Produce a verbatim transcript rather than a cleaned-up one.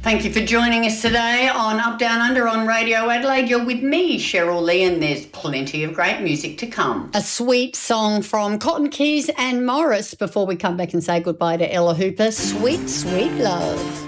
Thank you for joining us today on Up Down Under on Radio Adelaide. You're with me, Cheryl Lee, and there's plenty of great music to come. A sweet song from Cotton Keys and Morris before we come back and say goodbye to Ella Hooper. Sweet, sweet love.